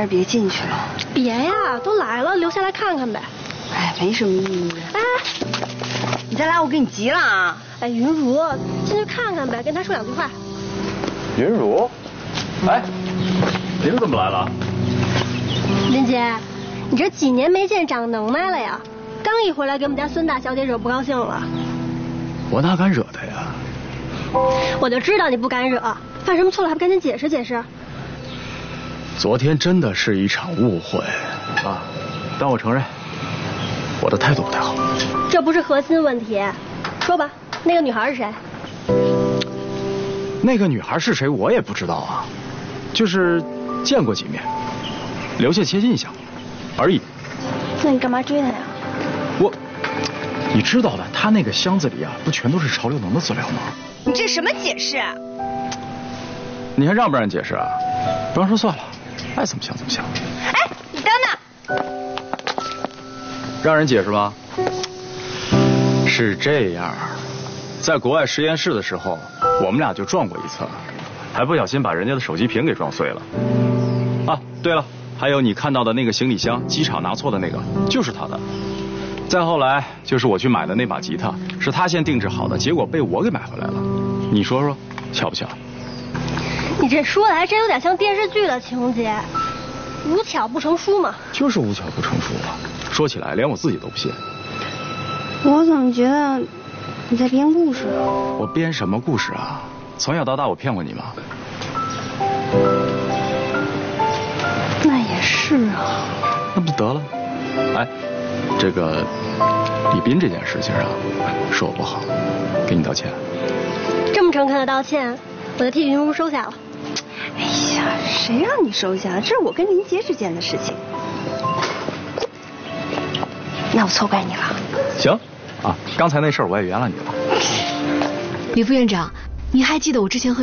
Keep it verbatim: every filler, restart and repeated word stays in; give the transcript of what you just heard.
是别进去了。 别呀，都来了，留下来看看呗。 哎，没什么意义。 哎， 你再来我给你急了啊！ 哎，云如，进去看看呗，跟他说两句话。 云如，哎，您怎么来了？ 林姐，你这几年没见，长能耐了呀！刚一回来，给我们家孙大小姐惹不高兴了。 我哪敢惹她呀？ 我就知道你不敢惹，犯什么错了还不赶紧解释解释？ 昨天真的是一场误会啊，但我承认我的态度不太好。 这不是核心问题，说吧，那个女孩是谁？ 那个女孩是谁我也不知道啊，就是见过几面，留下些印象而已。 那你干嘛追她呀？ 我，你知道的，她那个箱子里啊，不全都是潮流能的资料吗？ 你这什么解释啊？ 你还让不让人解释啊？不让说算了，爱怎么想怎么想。 哎，你等等。 让人解释吗？是这样，在国外实验室的时候，我们俩就撞过一次，还不小心把人家的手机屏给撞碎了。啊，对了，还有你看到的那个行李箱，机场拿错的那个，就是他的。再后来就是我去买的那把吉他，是他先定制好的，结果被我给买回来了。你说说，巧不巧？ 你这说的还真有点像电视剧的情节，无巧不成书嘛。 就是无巧不成书啊！说起来，连我自己都不信。 我怎么觉得你在编故事啊？ 我编什么故事啊？从小到大我骗过你吗？ 那也是啊。 那不得了？哎，这个李斌这件事情啊，是我不好，给你道歉。 这么诚恳的道歉，我就替云如收下了。 哎呀，谁让你收下了？这是我跟林杰之间的事情。那我错怪你了。 行，啊，刚才那事儿我也原谅你了。 李副院长，您还记得我之前和